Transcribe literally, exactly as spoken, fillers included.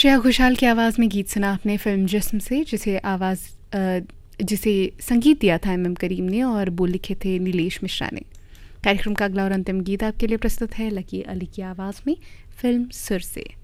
श्रेया घोषाल की आवाज़ में गीत सुना आपने फिल्म जिस्म से, जिसे आवाज़ जिसे संगीत दिया था एम एम करीम ने और बोल लिखे थे नीलेश मिश्रा ने। कार्यक्रम का अगला और अंतिम गीत आपके लिए प्रस्तुत है लकी अली की आवाज़ में फिल्म सुर से।